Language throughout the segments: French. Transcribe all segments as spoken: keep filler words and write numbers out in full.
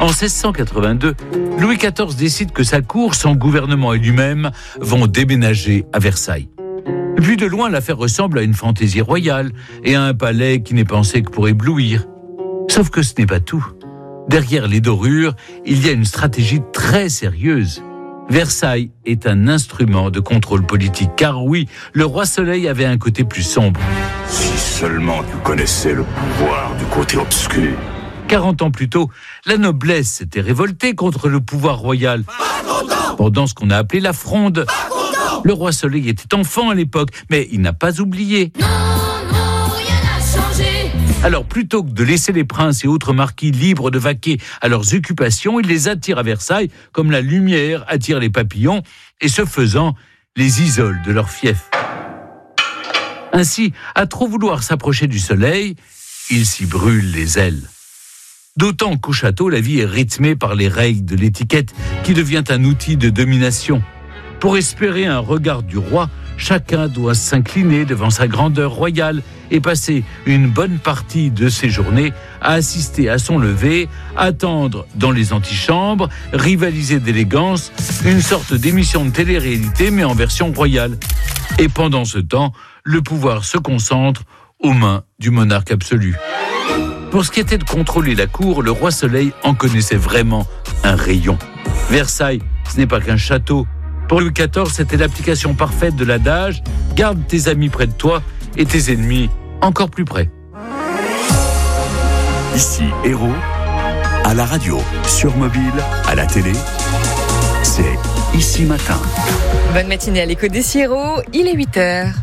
En seize cent quatre-vingt-deux, Louis quatorze décide que sa cour, son gouvernement et lui-même vont déménager à Versailles. Vu de loin, l'affaire ressemble à une fantaisie royale et à un palais qui n'est pensé que pour éblouir. Sauf que ce n'est pas tout. Derrière les dorures, il y a une stratégie très sérieuse. Versailles est un instrument de contrôle politique, car oui, le roi Soleil avait un côté plus sombre. Si seulement tu connaissais le pouvoir du côté obscur. quarante ans plus tôt, la noblesse s'était révoltée contre le pouvoir royal. Pendant ce qu'on a appelé la Fronde. Le roi Soleil était enfant à l'époque, mais il n'a pas oublié. Non, non, rien n'a changé. Alors, plutôt que de laisser les princes et autres marquis libres de vaquer à leurs occupations, il les attire à Versailles, comme la lumière attire les papillons, et ce faisant, les isole de leur fief. Ainsi, à trop vouloir s'approcher du soleil, il s'y brûle les ailes. D'autant qu'au château, la vie est rythmée par les règles de l'étiquette, qui devient un outil de domination. Pour espérer un regard du roi, chacun doit s'incliner devant sa grandeur royale et passer une bonne partie de ses journées à assister à son lever, attendre dans les antichambres, rivaliser d'élégance, une sorte d'émission de télé-réalité mais en version royale. Et pendant ce temps, le pouvoir se concentre aux mains du monarque absolu. Pour ce qui était de contrôler la cour, le roi Soleil en connaissait vraiment un rayon. Versailles, ce n'est pas qu'un château. Pour Louis quatorze, c'était l'application parfaite de l'adage « Garde tes amis près de toi et tes ennemis encore plus près ». Ici, Héros, à la radio, sur mobile, à la télé, c'est Ici Matin. Bonne matinée à l'écho des Héros, il est huit heures.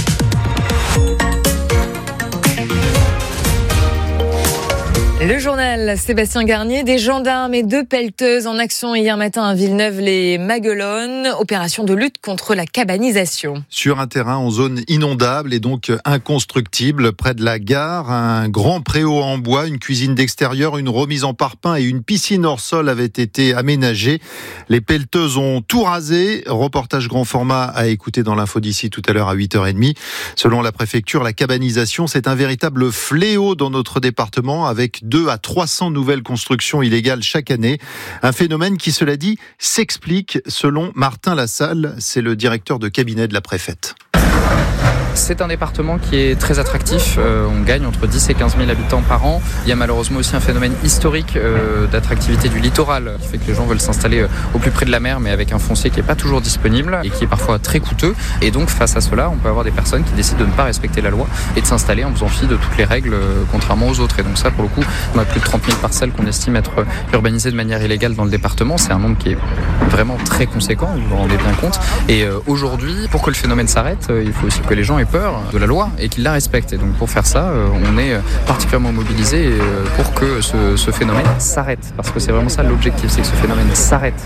Le journal Sébastien Garnier, des gendarmes et deux pelleteuses en action hier matin à Villeneuve-les-Maguelones, opération de lutte contre la cabanisation. Sur un terrain en zone inondable et donc inconstructible, près de la gare, un grand préau en bois, une cuisine d'extérieur, une remise en parpaing et une piscine hors sol avaient été aménagées. Les pelleteuses ont tout rasé. Reportage grand format à écouter dans l'info d'ici tout à l'heure à huit heures trente. Selon la préfecture, la cabanisation, c'est un véritable fléau dans notre département avec deux à trois cents nouvelles constructions illégales chaque année. Un phénomène qui, cela dit, s'explique selon Martin Lassalle, c'est le directeur de cabinet de la préfète. C'est un département qui est très attractif. Euh, on gagne entre dix et quinze mille habitants par an. Il y a malheureusement aussi un phénomène historique euh, d'attractivité du littoral qui fait que les gens veulent s'installer euh, au plus près de la mer, mais avec un foncier qui n'est pas toujours disponible et qui est parfois très coûteux. Et donc, face à cela, on peut avoir des personnes qui décident de ne pas respecter la loi et de s'installer en faisant fi de toutes les règles, euh, contrairement aux autres. Et donc ça, pour le coup, on a plus de trente mille parcelles qu'on estime être urbanisées de manière illégale dans le département. C'est un nombre qui est vraiment très conséquent, vous vous rendez bien compte. Et euh, aujourd'hui, pour que le phénomène s'arrête, euh, il faut aussi que les gens aient peur de la loi et qu'ils la respectent. Et donc pour faire ça, euh, on est particulièrement mobilisés euh, pour que ce, ce phénomène s'arrête. Parce que c'est vraiment ça l'objectif, c'est que ce phénomène s'arrête.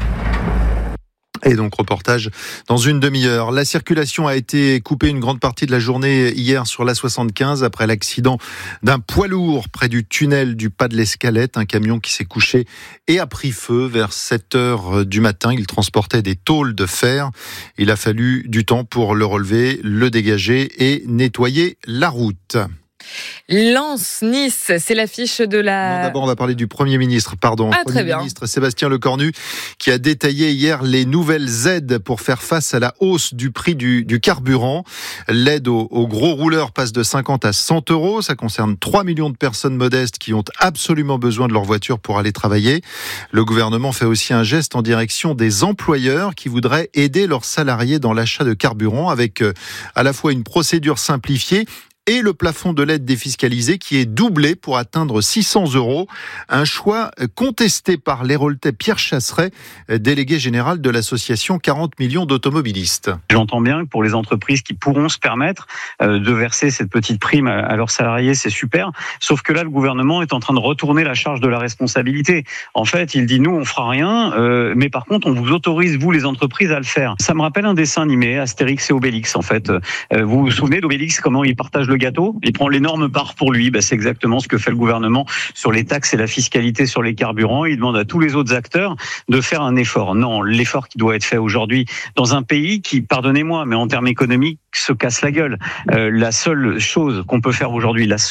Et donc, reportage dans une demi-heure. La circulation a été coupée une grande partie de la journée hier sur l'A soixante-quinze après l'accident d'un poids lourd près du tunnel du Pas de l'Escalette. Un camion qui s'est couché et a pris feu vers sept heures du matin. Il transportait des tôles de fer. Il a fallu du temps pour le relever, le dégager et nettoyer la route. Lens-Nice, c'est l'affiche de la... Non, d'abord, on va parler du Premier ministre, pardon. Ah, Premier très bien. ministre Sébastien Lecornu, qui a détaillé hier les nouvelles aides pour faire face à la hausse du prix du, du carburant. L'aide aux, aux gros rouleurs passe de cinquante à cent euros. Ça concerne trois millions de personnes modestes qui ont absolument besoin de leur voiture pour aller travailler. Le gouvernement fait aussi un geste en direction des employeurs qui voudraient aider leurs salariés dans l'achat de carburant avec euh, à la fois une procédure simplifiée et le plafond de l'aide défiscalisée qui est doublé pour atteindre six cents euros. Un choix contesté par l'Héraultais Pierre Chasseret, délégué général de l'association quarante millions d'automobilistes. J'entends bien que pour les entreprises qui pourront se permettre de verser cette petite prime à leurs salariés, c'est super. Sauf que là, le gouvernement est en train de retourner la charge de la responsabilité. En fait, il dit, nous, on fera rien, euh, mais par contre, on vous autorise, vous, les entreprises, à le faire. Ça me rappelle un dessin animé, Astérix et Obélix, en fait. Euh, vous vous souvenez d'Obélix, comment il partage le gâteau, il prend l'énorme part pour lui. Ben, c'est exactement ce que fait le gouvernement sur les taxes et la fiscalité sur les carburants. Il demande à tous les autres acteurs de faire un effort. Non, l'effort qui doit être fait aujourd'hui dans un pays qui, pardonnez-moi, mais en termes économiques, se casse la gueule. Euh, la seule chose qu'on peut faire aujourd'hui, la